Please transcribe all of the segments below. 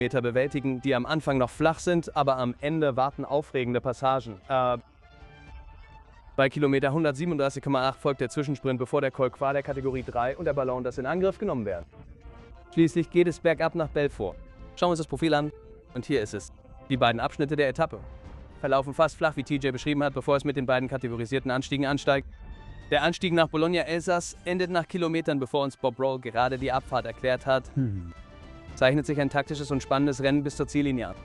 Meter bewältigen, die am Anfang noch flach sind, aber am Ende warten aufregende Passagen. Bei Kilometer 137,8 folgt der Zwischensprint, bevor der Col Quad der Kategorie 3 und der Ballon das in Angriff genommen werden. Schließlich geht es bergab nach Belfort. Schauen wir uns das Profil an und hier ist es. Die beiden Abschnitte der Etappe verlaufen fast flach, wie TJ beschrieben hat, bevor es mit den beiden kategorisierten Anstiegen ansteigt. Der Anstieg nach Bologna-Elsass endet nach Kilometern, bevor uns Bob Roll gerade die Abfahrt erklärt hat. Zeichnet sich ein taktisches und spannendes Rennen bis zur Ziellinie ab.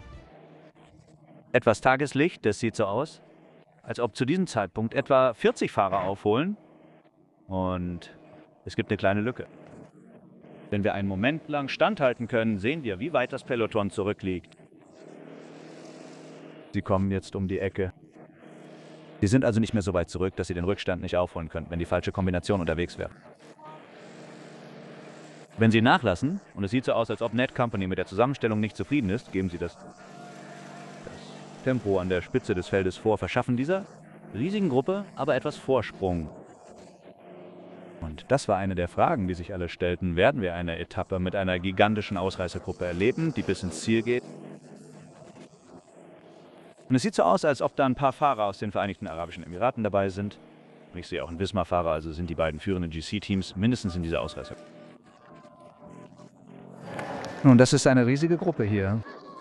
Etwas Tageslicht, das sieht so aus, als ob zu diesem Zeitpunkt etwa 40 Fahrer aufholen. Und es gibt eine kleine Lücke. Wenn wir einen Moment lang standhalten können, sehen wir, wie weit das Peloton zurückliegt. Sie kommen jetzt um die Ecke. Sie sind also nicht mehr so weit zurück, dass sie den Rückstand nicht aufholen könnten, wenn die falsche Kombination unterwegs wäre. Wenn sie nachlassen, und es sieht so aus, als ob Net Company mit der Zusammenstellung nicht zufrieden ist, geben sie das Tempo an der Spitze des Feldes vor, verschaffen dieser riesigen Gruppe aber etwas Vorsprung. Und das war eine der Fragen, die sich alle stellten. Werden wir eine Etappe mit einer gigantischen Ausreißergruppe erleben, die bis ins Ziel geht? Und es sieht so aus, als ob da ein paar Fahrer aus den Vereinigten Arabischen Emiraten dabei sind. Und ich sehe auch einen Wismar-Fahrer, also sind die beiden führenden GC-Teams mindestens in dieser Ausreißer. Nun, das ist eine riesige Gruppe hier.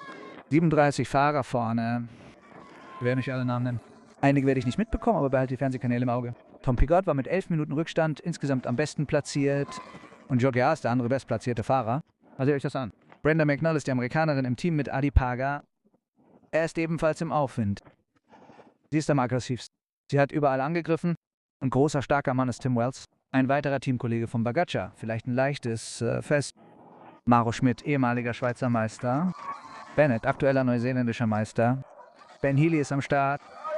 37 Fahrer vorne. Ich werde nicht alle Namen nennen. Einige werde ich nicht mitbekommen, aber behalte die Fernsehkanäle im Auge. Tom Pigott war mit 11 Minuten Rückstand insgesamt am besten platziert. Und Georgia ist der andere bestplatzierte Fahrer. Also seht euch das an. Brenda McNull ist die Amerikanerin im Team mit Adi Paga. Er ist ebenfalls im Aufwind. Sie ist am aggressivsten. Sie hat überall angegriffen. Und großer, starker Mann ist Tim Wells. Ein weiterer Teamkollege von Bagacha. Vielleicht ein leichtes Fest. Maro Schmidt, ehemaliger Schweizer Meister. Bennett, aktueller neuseeländischer Meister. Ben Healy ist am Start.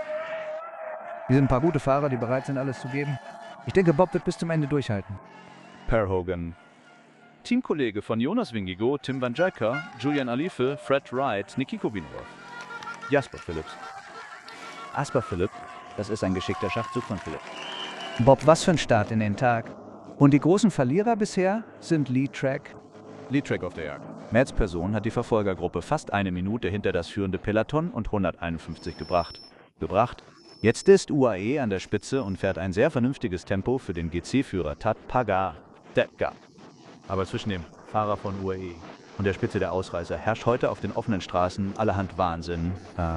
Wir sind ein paar gute Fahrer, die bereit sind, alles zu geben. Ich denke, Bob wird bis zum Ende durchhalten. Per Hogan. Teamkollege von Jonas Vingegaard, Tim van Dijker, Julian Alife, Fred Wright, Niki Kobinov. Jasper Phillips. Asper Philipp, das ist ein geschickter Schachzug von Philipp. Bob, was für ein Start in den Tag. Und die großen Verlierer bisher sind Lee Track. Lead-Track auf der Jagd. Mads Person hat die Verfolgergruppe fast eine Minute hinter das führende Peloton und 151 gebracht. Jetzt ist UAE an der Spitze und fährt ein sehr vernünftiges Tempo für den GC-Führer Tat Paga Depka. Aber zwischen dem Fahrer von UAE und der Spitze der Ausreißer herrscht heute auf den offenen Straßen allerhand Wahnsinn.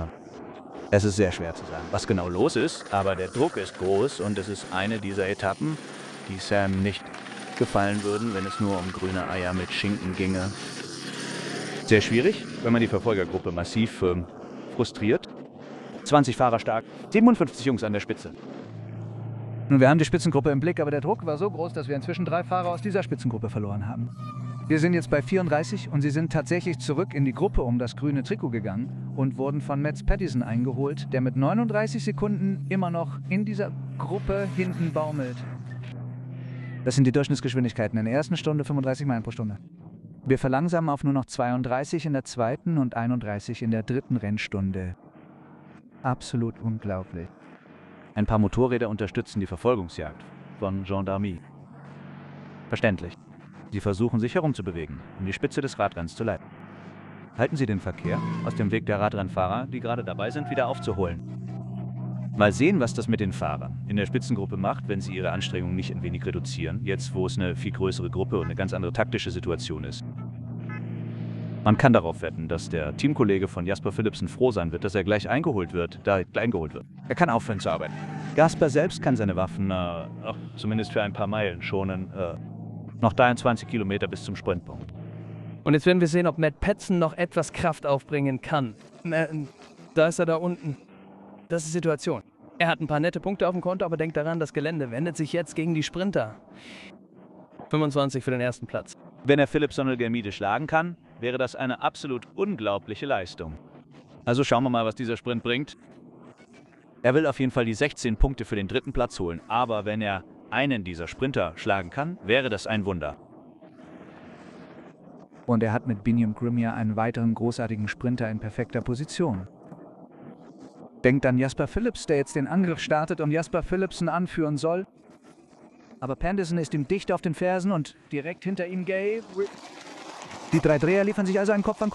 Es ist sehr schwer zu sagen, was genau los ist, aber der Druck ist groß und es ist eine dieser Etappen, die Sam nicht gefallen würden, wenn es nur um grüne Eier mit Schinken ginge. Sehr schwierig, wenn man die Verfolgergruppe massiv frustriert. 20 Fahrer stark, 57 Jungs an der Spitze. Nun, wir haben die Spitzengruppe im Blick, aber der Druck war so groß, dass wir inzwischen 3 Fahrer aus dieser Spitzengruppe verloren haben. Wir sind jetzt bei 34 und sie sind tatsächlich zurück in die Gruppe um das grüne Trikot gegangen und wurden von Mads Pattison eingeholt, der mit 39 Sekunden immer noch in dieser Gruppe hinten baumelt. Das sind die Durchschnittsgeschwindigkeiten in der ersten Stunde, 35 Meilen pro Stunde. Wir verlangsamen auf nur noch 32 in der zweiten und 31 in der dritten Rennstunde. Absolut unglaublich. Ein paar Motorräder unterstützen die Verfolgungsjagd von Gendarmerie. Verständlich. Sie versuchen sich herumzubewegen, um die Spitze des Radrenns zu leiten. Halten Sie den Verkehr aus dem Weg der Radrennfahrer, die gerade dabei sind, wieder aufzuholen. Mal sehen, was das mit den Fahrern in der Spitzengruppe macht, wenn sie ihre Anstrengungen nicht ein wenig reduzieren, jetzt wo es eine viel größere Gruppe und eine ganz andere taktische Situation ist. Man kann darauf wetten, dass der Teamkollege von Jasper Philipsen froh sein wird, dass er gleich eingeholt wird, Er kann aufhören zu arbeiten. Jasper selbst kann seine Waffen, zumindest für ein paar Meilen schonen, noch 23 Kilometer bis zum Sprintpunkt. Und jetzt werden wir sehen, ob Matt Pattison noch etwas Kraft aufbringen kann. Da ist er da unten. Das ist die Situation. Er hat ein paar nette Punkte auf dem Konto, aber denkt daran, das Gelände wendet sich jetzt gegen die Sprinter. 25 für den ersten Platz. Wenn er Philipp Sonel-Germide schlagen kann, wäre das eine absolut unglaubliche Leistung. Also schauen wir mal, was dieser Sprint bringt. Er will auf jeden Fall die 16 Punkte für den dritten Platz holen, aber wenn er einen dieser Sprinter schlagen kann, wäre das ein Wunder. Und er hat mit Biniam Grimia einen weiteren großartigen Sprinter in perfekter Position. Denkt an Jasper Phillips, der jetzt den Angriff startet und Jasper Philipsen anführen soll. Aber Pattison ist ihm dicht auf den Fersen und direkt hinter ihm Gay. Die 3 Dreher liefern sich also einen Kopf an Kopf.